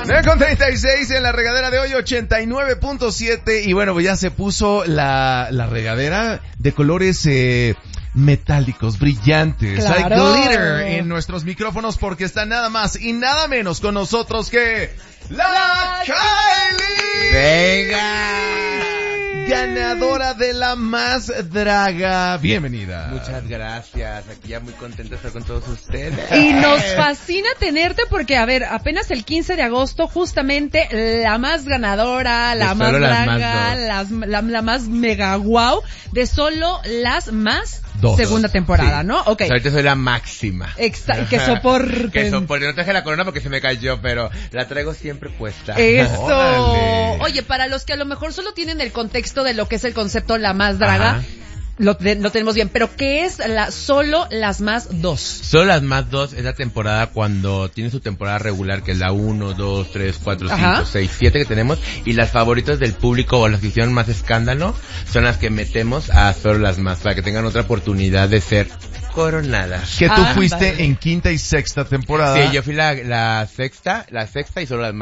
9:36 en la regadera de hoy, 89.7. Y bueno, pues ya se puso la regadera de colores metálicos, brillantes. Claro. Hay glitter en nuestros micrófonos porque está nada más y nada menos con nosotros que la Kylie. ¡Venga! Ganadora de la Más Draga. Bienvenida. Muchas gracias. Aquí ya muy contenta de estar con todos ustedes. Y nos fascina tenerte porque, a ver, apenas el 15 de agosto, justamente la más ganadora, la más draga, la más mega wow de Solo las Más Dos. segunda temporada, Sí. ¿no? Ok. Ahorita soy la máxima. Que soporten. Que soporte. No traje la corona porque se me cayó, pero la traigo siempre puesta. Eso. Órale. Oye, para los que a lo mejor solo tienen el contexto de lo que es el concepto La Más Draga, Ajá. lo tenemos bien, pero ¿qué es Solo las Más 2? Solo las Más 2 es la temporada cuando tiene su temporada regular, que es la 1, 2, 3, 4, 5, Ajá. 6, 7 que tenemos. Y las favoritas del público o las que hicieron más escándalo son las que metemos a Solo las Más, para que tengan otra oportunidad de ser coronadas. Que tú fuiste Ándale. en quinta y sexta temporada. Sí, yo fui la sexta y Solo las Más.